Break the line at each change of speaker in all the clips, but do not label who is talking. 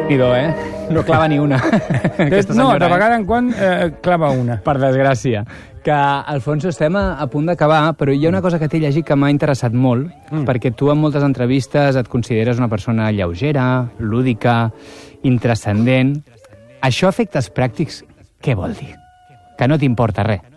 Déu-n'hi-do, No clava ni una.
No, de vegada en quan clava una.
Per desgràcia. Que, Alfonso, estem a punt d'acabar, però hi ha una cosa que t'he llegit que m'ha interessat molt, perquè tu en moltes entrevistes et consideres una persona lleugera, lúdica, intrascendent. Això, efectes pràctics, què vol dir? Que no t'importa res.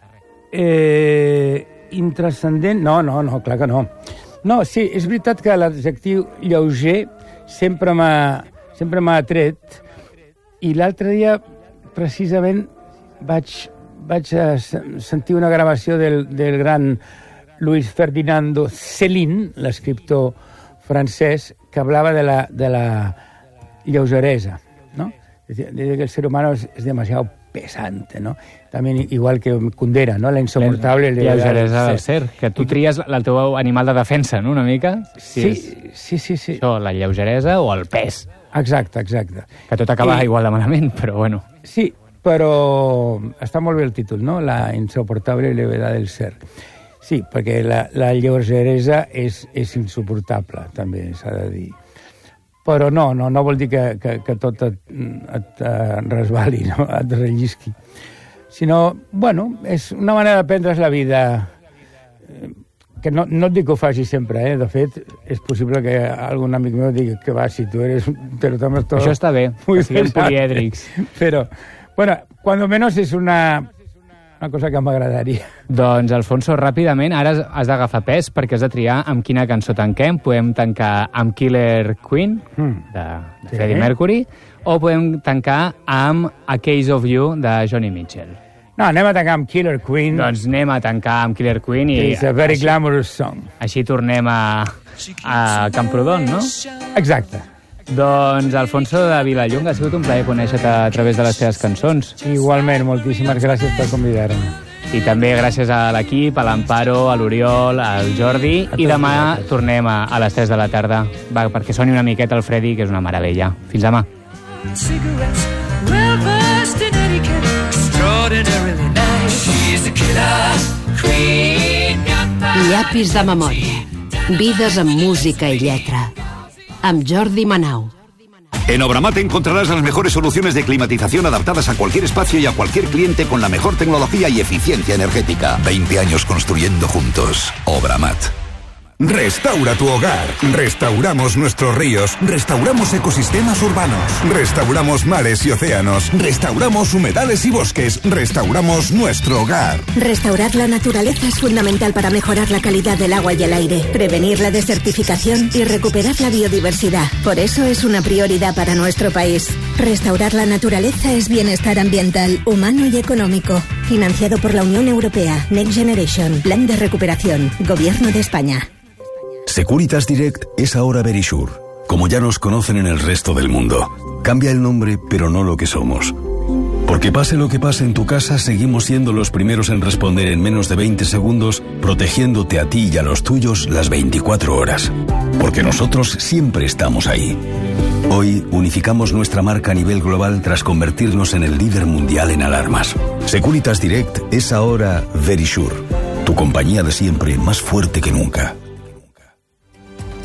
Intrascendent? No, clar que no. No, sí, és veritat que l'adjectiu lleuger sempre m'ha atret, i l'altre dia, precisament, vaig sentir una gravació del gran Luis Ferdinando Céline, l'escriptor francès, que hablava de la lleugeresa, ¿no? Dice que el ser humano es demasiado pesante, ¿no? También igual que Kundera, ¿no? La insoportable
lleugeresa del ser, que tu tries el teu animal de defensa, no?, una mica?
Sí.
Això, la lleugeresa o el pes.
Exacte.
Que tot acaba igual de malament, però bueno.
Sí, però està molt bé el títol, no? La insoportable levedad del ser. Sí, perquè la lleugeresa és insuportable, també s'ha de dir. Però no vol dir que tot et resbali, no? Et rellisqui. Sinó, bueno, és una manera de prendre's la vida, que no et dic que ho faci sempre, De fet, és possible que algun amic meu digui que va, si tu eres...
Això està bé, que siguem polièdrics.
Però, bueno, cuando menos és una cosa que m'agradaria.
Doncs, Alfonso, ràpidament, ara has d'agafar pes perquè has de triar amb quina cançó tanquem. Podem tancar amb Killer Queen, de Freddie Mercury, o podem tancar amb A Case of You, de Joni Mitchell.
No, anem a tancar amb Killer Queen.
Doncs anem a tancar amb Killer Queen.
It's a very glamorous song.
Així tornem a Camprodon, no?
Exacte.
Doncs, Alfonso de Vilallonga, ha sigut un plaer conèixer-te a través de les teves cançons.
Igualment, moltíssimes gràcies per convidar-me.
I també gràcies a l'equip, a l'Amparo, a l'Oriol, al Jordi, i demà tornem a les 3 de la tarda, perquè soni una miqueta el Freddy, que és una meravella. Fins demà.
Llapis de memòria. Vides amb música i lletra. Amb Jordi Manau.
En Obramat encontrarás las mejores soluciones de climatización adaptadas a cualquier espacio y a cualquier cliente con la mejor tecnología y eficiencia energética. 20 años construyendo juntos. Obramat.
Restaura tu hogar. Restauramos nuestros ríos. Restauramos ecosistemas urbanos. Restauramos mares y océanos. Restauramos humedales y bosques. Restauramos nuestro hogar.
Restaurar la naturaleza es fundamental para mejorar la calidad del agua y el aire, prevenir la desertificación y recuperar la biodiversidad. Por eso es una prioridad para nuestro país. Restaurar la naturaleza es bienestar ambiental, humano y económico. Financiado por la Unión Europea. Next Generation. Plan de recuperación. Gobierno de España.
Securitas Direct es ahora Verisure, como ya nos conocen en el resto del mundo. Cambia el nombre, pero no lo que somos. Porque pase lo que pase en tu casa, seguimos siendo los primeros en responder en menos de 20 segundos, protegiéndote a ti y a los tuyos las 24 horas. Porque nosotros siempre estamos ahí. Hoy unificamos nuestra marca a nivel global tras convertirnos en el líder mundial en alarmas. Securitas Direct es ahora Verisure, tu compañía de siempre más fuerte que nunca.